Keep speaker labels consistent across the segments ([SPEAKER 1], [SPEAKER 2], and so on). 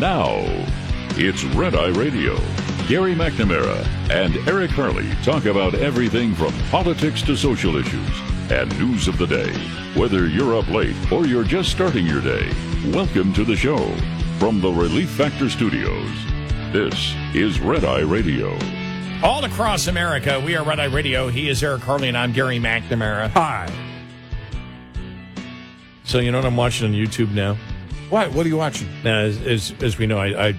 [SPEAKER 1] now, it's Red Eye Radio. Gary McNamara and Eric Harley talk about everything from politics to social issues and news of the day. Whether you're up late or you're just starting your day, welcome to the show. From the Relief Factor Studios, this is Red Eye Radio.
[SPEAKER 2] All across America, we are Red Eye Radio. He is Eric Harley, and I'm Gary McNamara.
[SPEAKER 3] Hi.
[SPEAKER 2] So you know what I'm watching on YouTube now?
[SPEAKER 3] What are you watching?
[SPEAKER 2] Now, as we know, I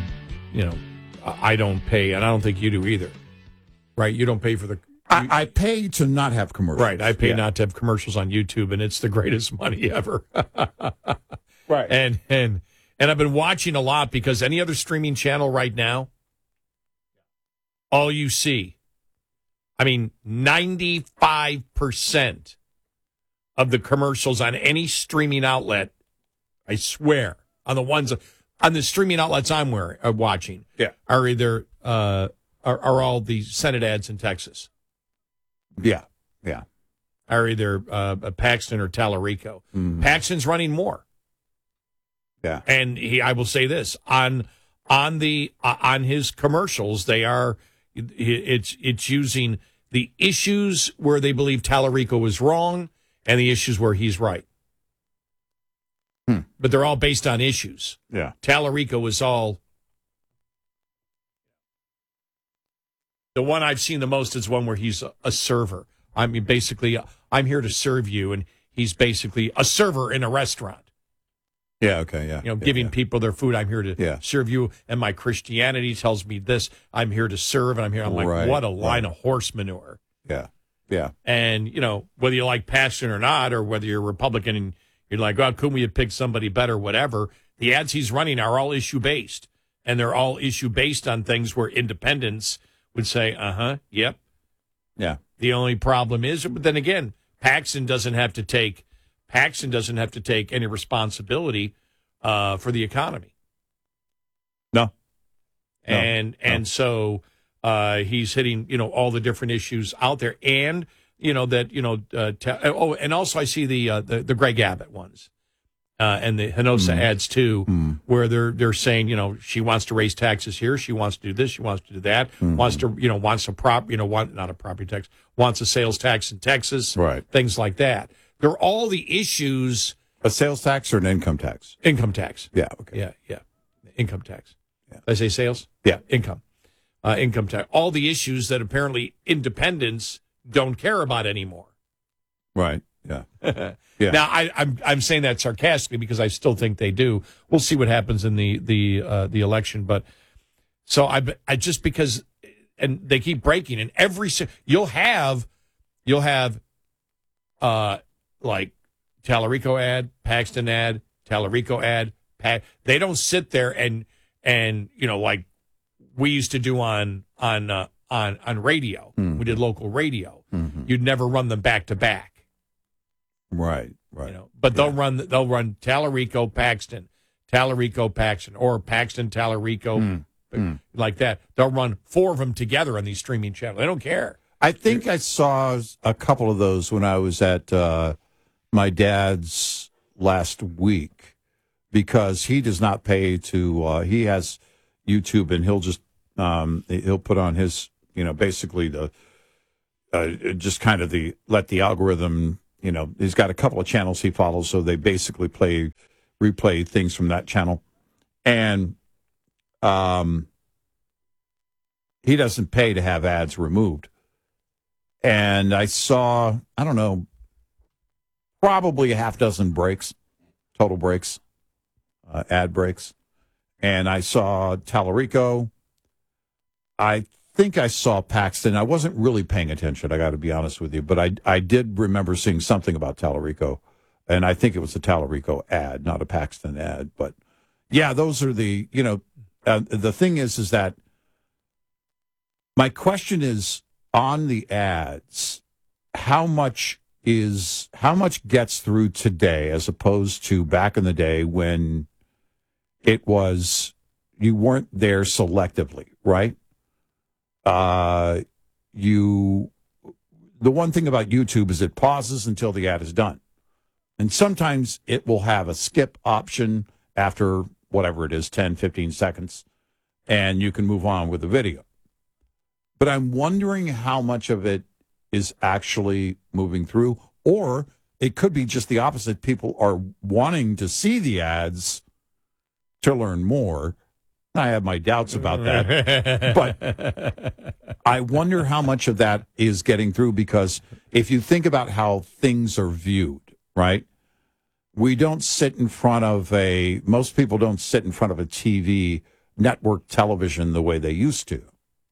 [SPEAKER 2] don't pay, and I don't think you do either. Right? You don't pay for the...
[SPEAKER 3] I pay to not have commercials.
[SPEAKER 2] Right. I pay not to have commercials on YouTube, and it's the greatest money ever.
[SPEAKER 3] Right.
[SPEAKER 2] And I've been watching a lot because any other streaming channel right now, all you see, 95% of the commercials on any streaming outlet, I swear, on the streaming outlets I'm watching, are either are all the Senate ads in Texas.
[SPEAKER 3] Yeah.
[SPEAKER 2] Are either Paxton or Tallarico. Mm. Paxton's running more.
[SPEAKER 3] Yeah.
[SPEAKER 2] And I will say this on his commercials, it's using the issues where they believe Tallarico was wrong and the issues where he's right. But they're all based on issues.
[SPEAKER 3] Yeah.
[SPEAKER 2] Tallarico was all. The one I've seen the most is one where he's a server. Basically, I'm here to serve you, and he's basically a server in a restaurant.
[SPEAKER 3] Yeah, okay, yeah.
[SPEAKER 2] Giving people their food. I'm here to serve you, and my Christianity tells me this. I'm here to serve, and I'm here. I'm like, what a line of horse manure.
[SPEAKER 3] Yeah.
[SPEAKER 2] And, whether you like Paxton or not, or whether you're Republican and you're like, oh, couldn't we have picked somebody better, whatever, the ads he's running are all issue-based. And they're all issue-based on things where independents would say, yep.
[SPEAKER 3] Yeah.
[SPEAKER 2] The only problem is, but then again, Paxton doesn't have to take any responsibility for the economy.
[SPEAKER 3] No.
[SPEAKER 2] So he's hitting, all the different issues out there. And, and also I see the Greg Abbott ones. And the Hinosa ads too, where they're saying, she wants to raise taxes here, she wants to do this, she wants to do that, wants a sales tax in Texas,
[SPEAKER 3] right? Things
[SPEAKER 2] like that. They're all the issues.
[SPEAKER 3] A sales tax or an income tax?
[SPEAKER 2] Income tax.
[SPEAKER 3] Yeah. Okay.
[SPEAKER 2] Yeah. Income tax.
[SPEAKER 3] Yeah.
[SPEAKER 2] Did I say sales?
[SPEAKER 3] Yeah.
[SPEAKER 2] Income tax. All the issues that apparently independents don't care about anymore.
[SPEAKER 3] Right. Yeah. Yeah.
[SPEAKER 2] Now, I'm saying that sarcastically because I still think they do. We'll see what happens in the election, but so I just because, and they keep breaking, and you'll have like Tallarico ad, Paxton ad, Tallarico ad. They don't sit there and like we used to do on radio.
[SPEAKER 3] Mm-hmm.
[SPEAKER 2] We did local radio.
[SPEAKER 3] Mm-hmm.
[SPEAKER 2] You'd never run them back to back.
[SPEAKER 3] Right.
[SPEAKER 2] But they'll run Tallarico Paxton, or Paxton Tallarico, like that. They'll run 4 of them together on these streaming channels. They don't care.
[SPEAKER 3] I think I saw a couple of those when I was at my dad's last week, because he does not pay to. He has YouTube, and he'll just he'll put on his basically the just kind of let the algorithm. He's got a couple of channels he follows, so they basically replay things from that channel. And he doesn't pay to have ads removed. And I saw, I don't know, probably a half dozen breaks, total breaks, ad breaks. And I saw Tallarico. I think I saw Paxton. I wasn't really paying attention, I got to be honest with you, but I did remember seeing something about Tallarico, and I think it was a Tallarico ad, not a Paxton ad. But yeah, those are the thing is that my question is on the ads, how much gets through today as opposed to back in the day when it was you weren't there selectively, right? The one thing about YouTube is it pauses until the ad is done. And sometimes it will have a skip option after whatever it is, 10, 15 seconds, and you can move on with the video. But I'm wondering how much of it is actually moving through, or it could be just the opposite. People are wanting to see the ads to learn more. I have my doubts about that, but I wonder how much of that is getting through, because if you think about how things are viewed, right? We don't sit in front of most people don't sit in front of a TV, network television the way they used to.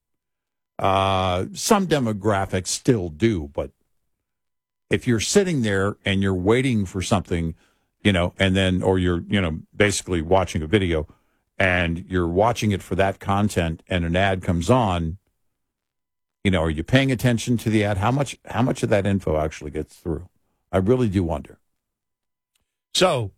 [SPEAKER 3] Some demographics still do, but if you're sitting there and you're waiting for something, and then, or you're, basically watching a video and you're watching it for that content and an ad comes on, are you paying attention to the ad? How much of that info actually gets through? I really do wonder.
[SPEAKER 2] So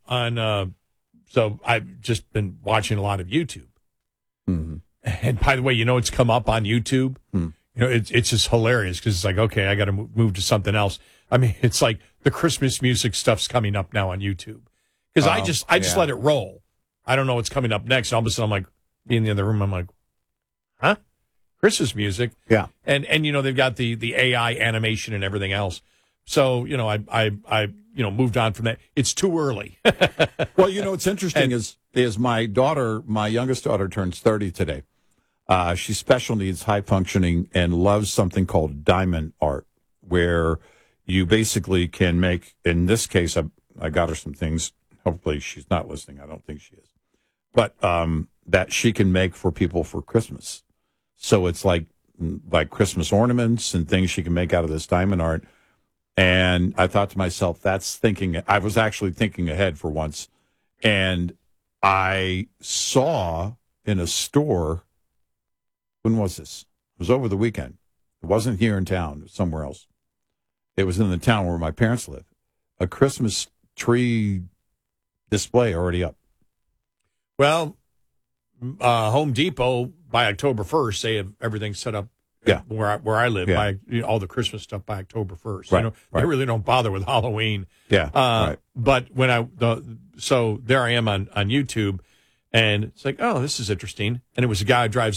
[SPEAKER 2] I've just been watching a lot of YouTube.
[SPEAKER 3] Mm-hmm.
[SPEAKER 2] And by the way, it's come up on YouTube. It's just hilarious because it's like, okay, I got to move to something else. I mean, it's like the Christmas music stuff's coming up now on YouTube because I just let it roll. I don't know what's coming up next. All of a sudden, I'm like, in the other room, I'm like, huh? Christmas music.
[SPEAKER 3] Yeah.
[SPEAKER 2] And they've got the AI animation and everything else. So, I moved on from that. It's too early.
[SPEAKER 3] Well, what's interesting is my youngest daughter turns 30 today. She's special needs, high functioning, and loves something called diamond art, where you basically can make, in this case, I got her some things. Hopefully she's not listening. I don't think she is. But that she can make for people for Christmas. So it's like Christmas ornaments and things she can make out of this diamond art. And I thought to myself, I was actually thinking ahead for once. And I saw in a store, when was this? It was over the weekend. It wasn't here in town, it was somewhere else. It was in the town where my parents live. A Christmas tree display already up.
[SPEAKER 2] Well, Home Depot by October 1st, they have everything set up.
[SPEAKER 3] Yeah,
[SPEAKER 2] where I live,
[SPEAKER 3] yeah.
[SPEAKER 2] by all the Christmas stuff by October 1st.
[SPEAKER 3] Right,
[SPEAKER 2] They really don't bother with Halloween.
[SPEAKER 3] Yeah, right.
[SPEAKER 2] But when so there I am on YouTube, and it's like, oh, this is interesting. And it was a guy who drives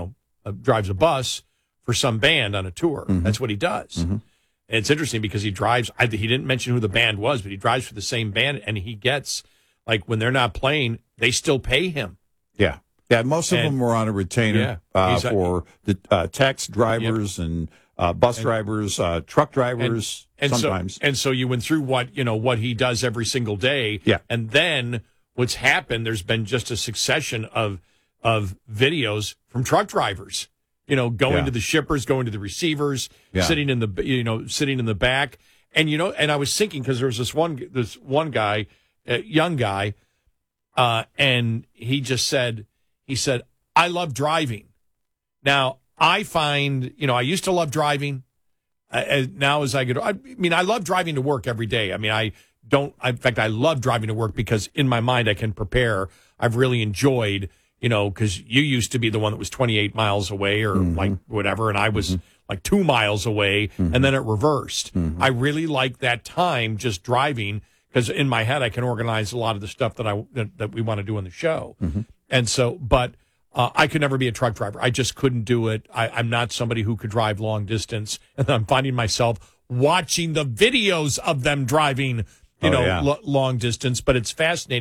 [SPEAKER 2] a bus for some band on a tour.
[SPEAKER 3] Mm-hmm.
[SPEAKER 2] That's what he does.
[SPEAKER 3] Mm-hmm.
[SPEAKER 2] And it's interesting because he drives. He didn't mention who the band was, but he drives for the same band, and he gets, like, when they're not playing, they still pay him.
[SPEAKER 3] Yeah. Yeah, most of them were on a retainer for the tax drivers and bus drivers, truck drivers, sometimes.
[SPEAKER 2] So you went through what he does every single day.
[SPEAKER 3] Yeah.
[SPEAKER 2] And then what's happened, there's been just a succession of videos from truck drivers, going to the shippers, going to the receivers, sitting in the back. And, and I was thinking, because there was this one guy, young guy, and he said, I love driving. Now, I find, I used to love driving. Now as I get, I love driving to work every day. In fact, I love driving to work because in my mind I can prepare. I've really enjoyed, because you used to be the one that was 28 miles away or like whatever, and I was like 2 miles away, and then it reversed. I really like that time just driving because in my head I can organize a lot of the stuff that we want to do on the show. And so, but I could never be a truck driver. I just couldn't do it. I'm not somebody who could drive long distance. And I'm finding myself watching the videos of them driving, long distance. But it's fascinating.